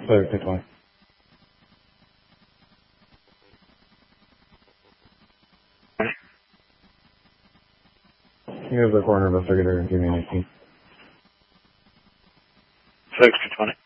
Clear 220. You have the corner of a figure, give me an 18. Clear 220.